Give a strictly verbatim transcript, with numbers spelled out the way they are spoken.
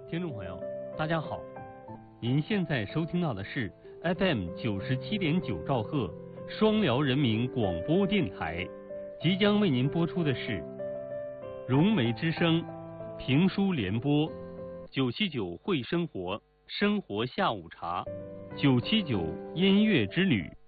听众朋友，大家好，您现在收听到的是 F M 九十七点九兆赫双辽人民广播电台，即将为您播出的是融媒之声评书联播，九七九会生活生活下午茶，九七九音乐之旅。